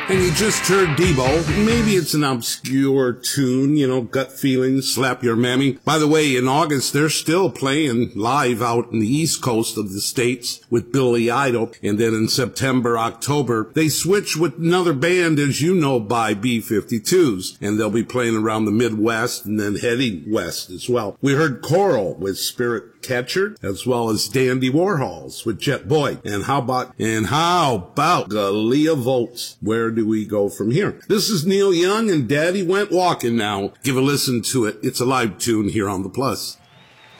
And you just heard Devo. Maybe it's an obscure tune, Gut Feelings, Slap Your Mammy. By the way, in August, they're still playing live out in the East Coast of the States with Billy Idol. And then in September, October, they switch with another band, as you know, by B-52s. And they'll be playing around the Midwest and then heading west as well. We heard Coral with Spirit Catcher, as well as Dandy Warhols with Jet Boy. And how about Galea Volts? Where do we go from here? This is Neil Young and Daddy Went Walking now. Give a listen to it. It's a live tune here on The Plus.